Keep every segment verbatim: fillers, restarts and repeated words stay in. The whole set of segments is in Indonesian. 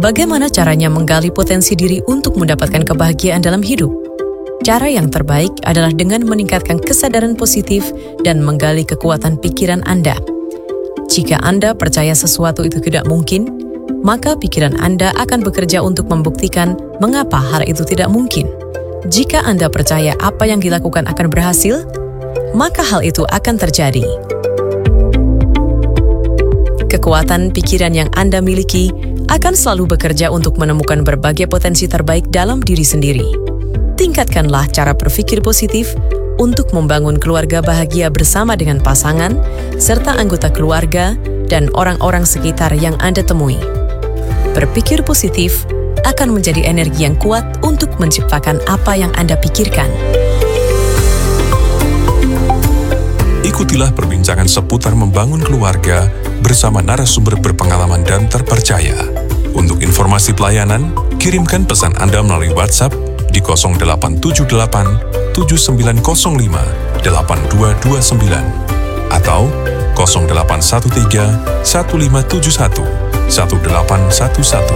Bagaimana caranya menggali potensi diri untuk mendapatkan kebahagiaan dalam hidup? Cara yang terbaik adalah dengan meningkatkan kesadaran positif dan menggali kekuatan pikiran Anda. Jika Anda percaya sesuatu itu tidak mungkin, maka pikiran Anda akan bekerja untuk membuktikan mengapa hal itu tidak mungkin. Jika Anda percaya apa yang dilakukan akan berhasil, maka hal itu akan terjadi. Kekuatan pikiran yang Anda miliki akan selalu bekerja untuk menemukan berbagai potensi terbaik dalam diri sendiri. Tingkatkanlah cara berpikir positif untuk membangun keluarga bahagia bersama dengan pasangan, serta anggota keluarga dan orang-orang sekitar yang Anda temui. Berpikir positif akan menjadi energi yang kuat untuk menciptakan apa yang Anda pikirkan. Ikutilah perbincangan seputar membangun keluarga bersama narasumber berpengalaman dan terpercaya. Untuk informasi pelayanan, kirimkan pesan Anda melalui WhatsApp di nol delapan tujuh delapan tujuh sembilan nol lima delapan dua dua sembilan atau nol delapan satu tiga satu lima tujuh satu satu delapan satu satu.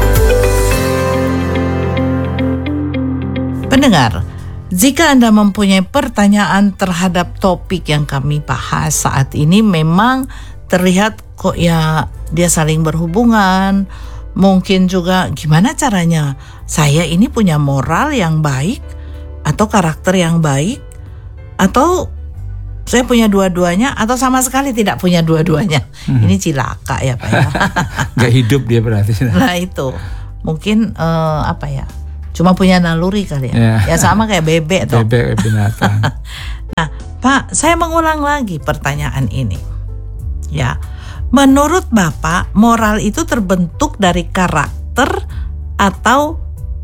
Pendengar, jika Anda mempunyai pertanyaan terhadap topik yang kami bahas saat ini, memang terlihat kok ya dia saling berhubungan. Mungkin juga gimana caranya saya ini punya moral yang baik atau karakter yang baik, atau saya punya dua-duanya atau sama sekali tidak punya dua-duanya. Hmm. Ini cilaka ya Pak ya. Gak hidup dia berarti. Nah itu mungkin uh, apa ya, cuma punya naluri kali ya. Ya, ya sama kayak bebek toh. Bebek binatang. Nah Pak, saya mengulang lagi pertanyaan ini. Ya, menurut Bapak, moral itu terbentuk dari karakter atau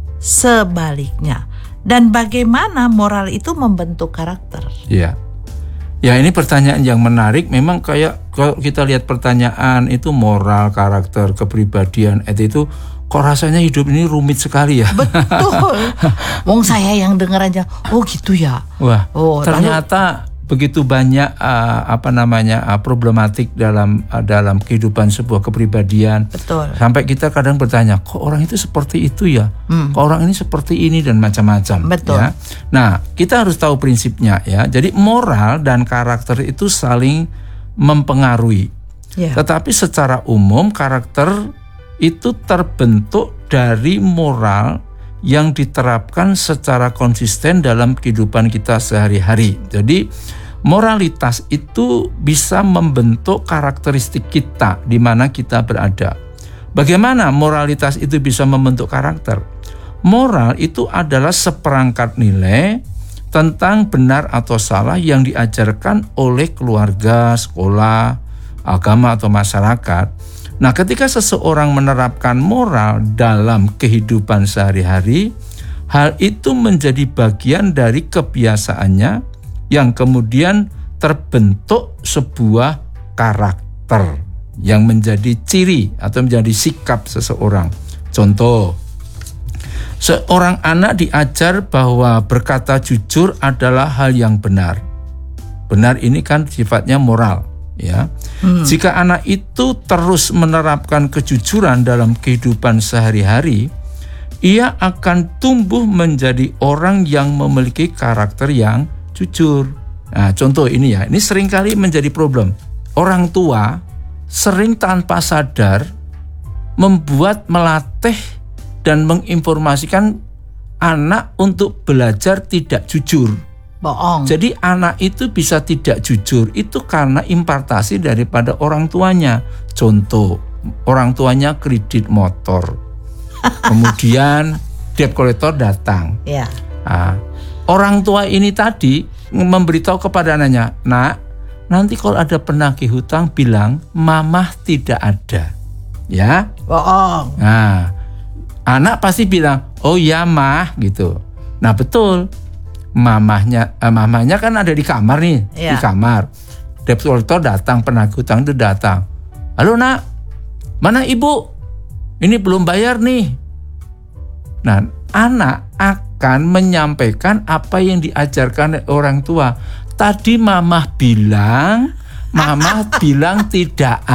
sebaliknya? Dan bagaimana moral itu membentuk karakter? Iya. Ya, ini pertanyaan yang menarik. Memang kayak kalau kita lihat pertanyaan itu moral, karakter, kepribadian, itu kok rasanya hidup ini rumit sekali ya. Betul. Wong saya yang dengar aja, oh gitu ya. Wah, oh, ternyata lalu begitu banyak uh, apa namanya uh, problematik dalam uh, dalam kehidupan sebuah kepribadian. Betul. Sampai kita kadang bertanya, kok orang itu seperti itu ya? Hmm. Kok orang ini seperti ini dan macam-macam. Betul. Ya. Nah, kita harus tahu prinsipnya ya. Jadi moral dan karakter itu saling mempengaruhi. Yeah. Tetapi secara umum karakter itu terbentuk dari moral yang diterapkan secara konsisten dalam kehidupan kita sehari-hari. Jadi moralitas itu bisa membentuk karakteristik kita di mana kita berada. Bagaimana moralitas itu bisa membentuk karakter? Moral itu adalah seperangkat nilai tentang benar atau salah yang diajarkan oleh keluarga, sekolah, agama atau masyarakat. Nah, ketika seseorang menerapkan moral dalam kehidupan sehari-hari, hal itu menjadi bagian dari kebiasaannya yang kemudian terbentuk sebuah karakter yang menjadi ciri atau menjadi sikap seseorang. Contoh, seorang anak diajar bahwa berkata jujur adalah hal yang benar. Benar ini kan sifatnya moral. Ya, hmm. Jika anak itu terus menerapkan kejujuran dalam kehidupan sehari-hari, ia akan tumbuh menjadi orang yang memiliki karakter yang jujur. Nah, contoh ini ya, ini seringkali menjadi problem. Orang tua sering tanpa sadar membuat, melatih dan menginformasikan anak untuk belajar tidak jujur. Bohong. Jadi anak itu bisa tidak jujur itu karena impartasi daripada orang tuanya. Contoh, orang tuanya kredit motor, kemudian debt collector datang. Ya. Nah, orang tua ini tadi memberitahu kepada anaknya, nak, nanti kalau ada penagih hutang bilang mamah tidak ada, ya. Bohong. Nah, anak pasti bilang, oh ya mah, gitu. Nah betul. Mamahnya, eh, mamahnya kan ada di kamar nih, ya. Di kamar. Debt collector datang, penagih hutang itu datang. Halo nak, mana ibu? Ini belum bayar nih. Nah, anak akan menyampaikan apa yang diajarkan oleh orang tua. Tadi mamah bilang, mamah bilang tidak ada.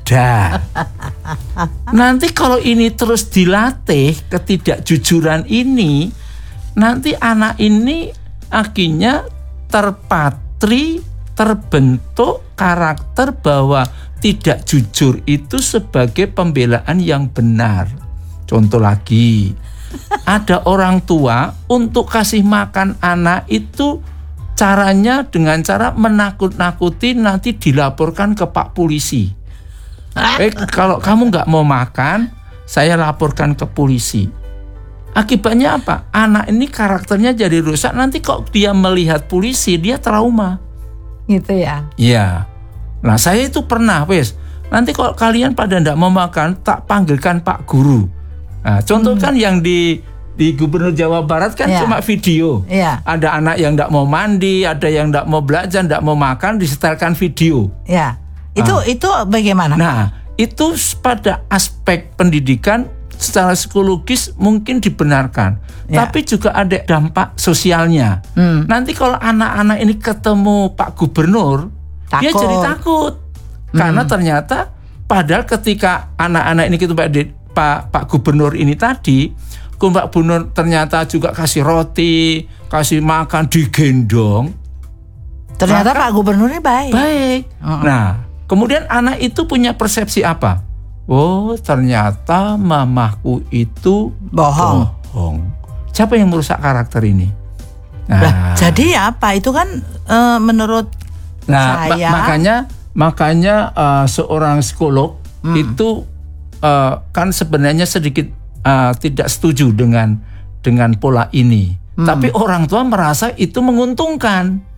ada. Nanti kalau ini terus dilatih, ketidakjujuran ini, nanti anak ini akhirnya terpatri, terbentuk karakter bahwa tidak jujur itu sebagai pembelaan yang benar. Contoh lagi, ada orang tua untuk kasih makan anak itu caranya dengan cara menakut-nakuti, nanti dilaporkan ke Pak Polisi. Eh, kalau kamu nggak mau makan, saya laporkan ke polisi. Akibatnya apa? Anak ini karakternya jadi rusak. Nanti kok dia melihat polisi, dia trauma. Gitu ya? Iya. Nah saya itu pernah, wes. Nanti kalau kalian pada nggak mau makan, tak panggilkan Pak Guru. Nah, contoh hmm. kan yang di di Gubernur Jawa Barat kan ya. Cuma video. Ya. Ada anak yang nggak mau mandi, ada yang nggak mau belajar, nggak mau makan, disetelkan video. Ya. Itu ah. itu bagaimana? Nah, itu pada aspek pendidikan secara psikologis mungkin dibenarkan, ya. Tapi juga ada dampak sosialnya. Hmm. Nanti kalau anak-anak ini ketemu Pak Gubernur, takut. Dia jadi takut. Hmm. Karena ternyata padahal ketika anak-anak ini ketemu Pak Pak Gubernur ini tadi, Pak Gubernur ternyata juga kasih roti, kasih makan, digendong. Ternyata maka, Pak Gubernurnya baik. Baik. Uh-uh. Nah, kemudian anak itu punya persepsi apa? Oh, ternyata mamaku itu bohong. bohong. Siapa yang merusak karakter ini? Nah, nah jadi apa? Itu kan uh, menurut nah, saya. Ma- makanya, makanya uh, seorang psikolog hmm. itu uh, kan sebenarnya sedikit uh, tidak setuju dengan dengan pola ini. Hmm. Tapi orang tua merasa itu menguntungkan.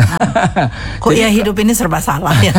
Kok ya hidup ini serba salah ya?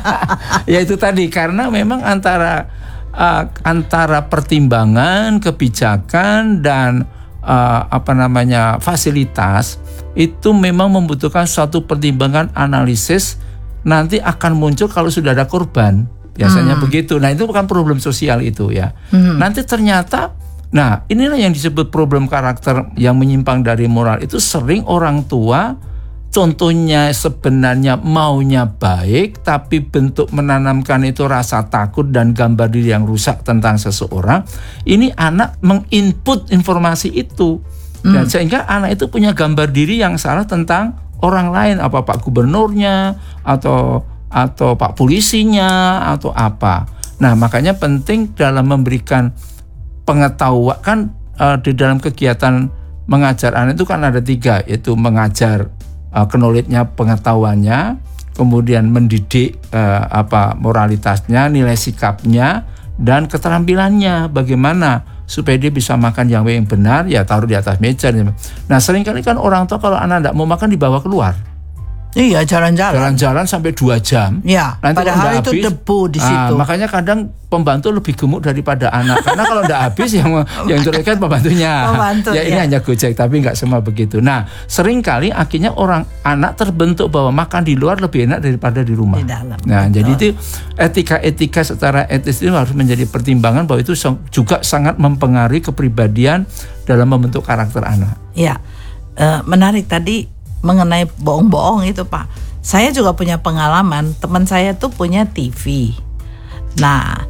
Ya itu tadi, karena memang antara uh, antara pertimbangan, kebijakan dan uh, apa namanya fasilitas itu memang membutuhkan suatu pertimbangan analisis. Nanti akan muncul kalau sudah ada korban, biasanya hmm. begitu. Nah itu bukan problem sosial itu ya. Hmm. Nanti ternyata, nah inilah yang disebut problem karakter yang menyimpang dari moral. Itu sering orang tua contohnya sebenarnya maunya baik, tapi bentuk menanamkan itu rasa takut dan gambar diri yang rusak tentang seseorang. Ini anak menginput informasi itu, hmm. dan sehingga anak itu punya gambar diri yang salah tentang orang lain, apa Pak Gubernurnya atau atau Pak Polisinya atau apa. Nah makanya penting dalam memberikan pengetahuan kan uh, di dalam kegiatan mengajar anak itu kan ada tiga, yaitu mengajar knowledge-nya, pengetahuannya, kemudian mendidik eh, apa moralitasnya, nilai sikapnya, dan keterampilannya bagaimana supaya dia bisa makan yang yang benar, ya taruh di atas meja. Nah seringkali kan orang tua kalau anak tidak mau makan dibawa keluar. Iya, jalan-jalan. Jalan-jalan sampai dua jam. Ya, nanti padahal itu habis, debu di situ. Ah, makanya kadang pembantu lebih gemuk daripada anak. Karena kalau tidak habis yang yang terlihat pembantunya. Pembantu, ya ini ya. Hanya Gojek, tapi nggak semua begitu. Nah, seringkali akhirnya orang anak terbentuk bahwa makan di luar lebih enak daripada di rumah. Di dalam. Nah, betul. Jadi itu etika-etika secara etis itu harus menjadi pertimbangan bahwa itu juga sangat mempengaruhi kepribadian dalam membentuk karakter anak. Ya, uh, menarik tadi mengenai bohong-bohong itu Pak. Saya juga punya pengalaman, teman saya tuh punya T V. Nah,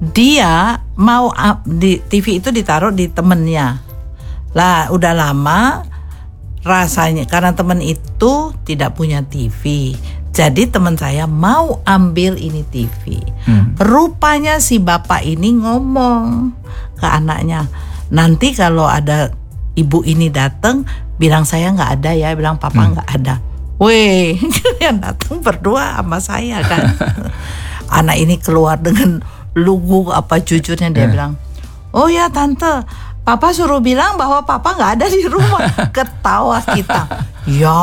dia mau di T V itu ditaruh di temennya. Lah, udah lama rasanya karena teman itu tidak punya T V. Jadi teman saya mau ambil ini T V. Hmm. Rupanya si bapak ini ngomong ke anaknya, nanti kalau ada ibu ini datang, bilang saya nggak ada ya, bilang papa nggak hmm. ada. Weh, yang datang berdua sama saya kan. Anak ini keluar dengan lugu apa jujurnya dia eh. bilang, oh ya tante, papa suruh bilang bahwa papa nggak ada di rumah. Ketawa kita. Ya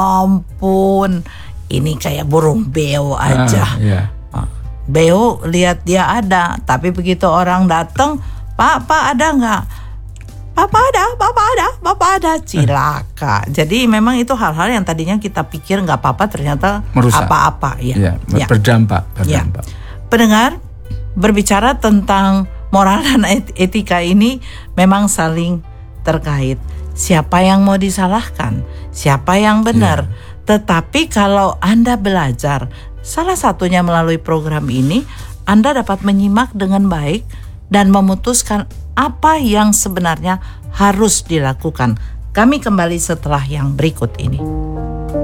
ampun, ini kayak burung beo aja. Ah, yeah. Beo lihat dia ada, tapi begitu orang datang, pak pak ada nggak? Papa ada, papa ada, papa ada, cilaka. Jadi memang itu hal-hal yang tadinya kita pikir nggak apa-apa, ternyata merusak. Apa-apa, ya. Ya, ya. Berdampak, berdampak. Ya. Pendengar, berbicara tentang moral dan etika ini memang saling terkait. Siapa yang mau disalahkan, siapa yang benar. Ya. Tetapi kalau Anda belajar, salah satunya melalui program ini, Anda dapat menyimak dengan baik dan memutuskan apa yang sebenarnya harus dilakukan. Kami kembali setelah yang berikut ini.